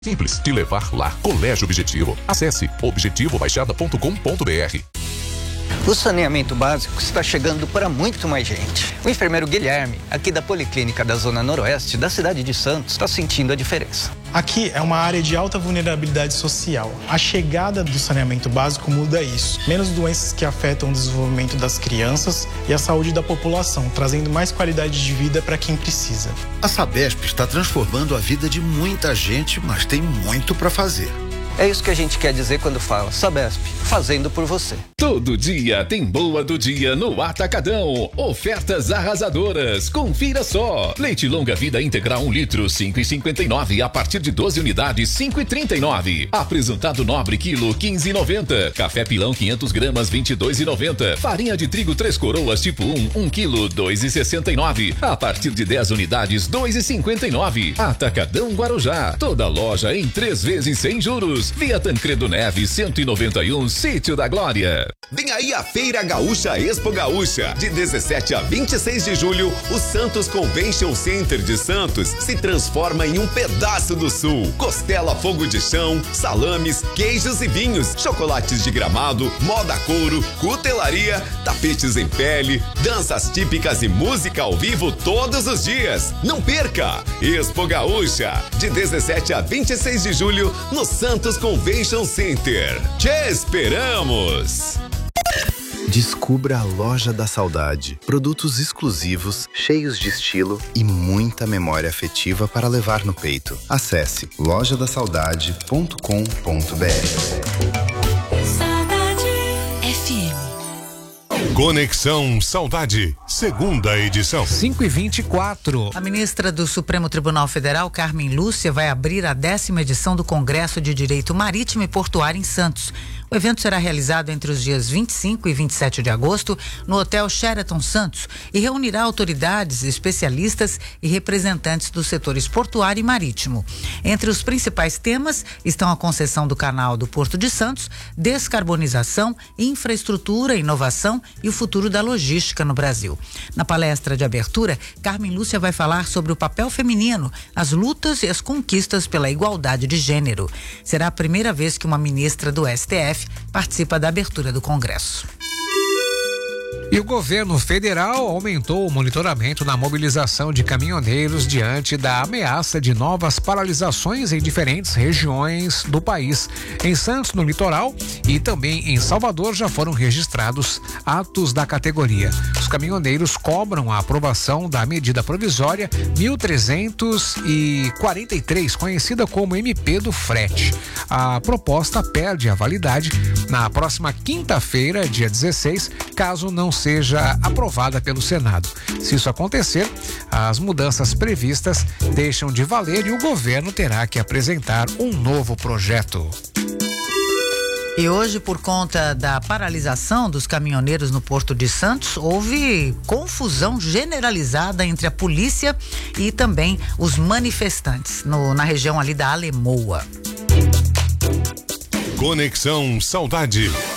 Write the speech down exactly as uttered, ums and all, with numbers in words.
Simples de levar lá. Colégio Objetivo. Acesse objetivo baixada ponto com ponto br. O saneamento básico está chegando para muito mais gente. O enfermeiro Guilherme, aqui da Policlínica da Zona Noroeste da cidade de Santos, está sentindo a diferença. Aqui é uma área de alta vulnerabilidade social. A chegada do saneamento básico muda isso. Menos doenças que afetam o desenvolvimento das crianças e a saúde da população, trazendo mais qualidade de vida para quem precisa. A Sabesp está transformando a vida de muita gente, mas tem muito para fazer. É isso que a gente quer dizer quando fala Sabesp, fazendo por você. Todo dia tem boa do dia no Atacadão. Ofertas arrasadoras. Confira só. Leite longa vida integral um litro, cinco e cinquenta e nove. A partir de doze unidades, cinco e trinta e nove. Apresentado nobre quilo, quinze e noventa. Café pilão quinhentas gramas, vinte e dois e noventa. Farinha de trigo três coroas tipo um, um quilo, dois e sessenta e nove. A partir de dez unidades, dois e cinquenta e nove. Atacadão Guarujá. Toda loja em três vezes sem juros. Via Tancredo Neves, cento e noventa e um, Sítio da Glória. Vem aí a Feira Gaúcha Expo Gaúcha. De dezessete a vinte e seis de julho, o Santos Convention Center de Santos se transforma em um pedaço do sul. Costela, fogo de chão, salames, queijos e vinhos, chocolates de Gramado, moda couro, cutelaria, tapetes em pele, danças típicas e música ao vivo todos os dias. Não perca! Expo Gaúcha, de dezessete a vinte e seis de julho, no Santos Convention Center. Te esperamos! Descubra a Loja da Saudade. Produtos exclusivos, cheios de estilo e muita memória afetiva para levar no peito. Acesse loja da saudade ponto com ponto br. Saudade F M. Conexão Saudade, segunda edição. cinco e vinte e quatro. A ministra do Supremo Tribunal Federal, Carmen Lúcia, vai abrir a décima edição do Congresso de Direito Marítimo e Portuário em Santos. O evento será realizado entre os dias vinte e cinco e vinte e sete de agosto no Hotel Sheraton Santos e reunirá autoridades, especialistas e representantes dos setores portuário e marítimo. Entre os principais temas estão a concessão do canal do Porto de Santos, descarbonização, infraestrutura, inovação e o futuro da logística no Brasil. Na palestra de abertura, Carmen Lúcia vai falar sobre o papel feminino, as lutas e as conquistas pela igualdade de gênero. Será a primeira vez que uma ministra do S T F participa da abertura do Congresso. E o governo federal aumentou o monitoramento na mobilização de caminhoneiros diante da ameaça de novas paralisações em diferentes regiões do país. Em Santos, no litoral, e também em Salvador já foram registrados atos da categoria. Os caminhoneiros cobram a aprovação da medida provisória mil trezentos e quarenta e três, conhecida como M P do frete. A proposta perde a validade na próxima quinta-feira, dia dezesseis, caso não seja aprovada pelo Senado. Se isso acontecer, as mudanças previstas deixam de valer e o governo terá que apresentar um novo projeto. E hoje, por conta da paralisação dos caminhoneiros no Porto de Santos, houve confusão generalizada entre a polícia e também os manifestantes no, na região ali da Alemoa. Conexão Saudade.